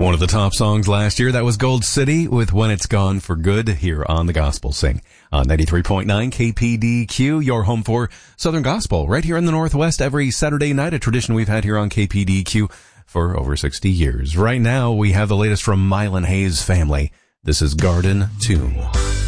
One of the top songs last year, that was Gold City with When It's Gone for Good here on The Gospel Sing on 93.9 KPDQ, your home for Southern Gospel, right here in the Northwest every Saturday night, a tradition we've had here on KPDQ for over 60 years. Right now, we have the latest from Mylan Hayes' family. This is Garden Tomb.